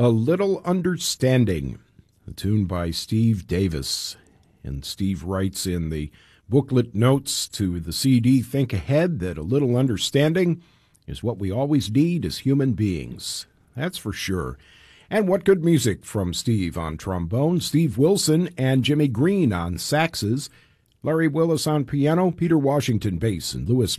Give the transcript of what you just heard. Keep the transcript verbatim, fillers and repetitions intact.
A Little Understanding, a tune by Steve Davis. And Steve writes in the booklet notes to the C D Think Ahead that a little understanding is what we always need as human beings. That's for sure. And what good music from Steve on trombone, Steve Wilson and Jimmy Green on saxes, Larry Willis on piano, Peter Washington bass, and Louis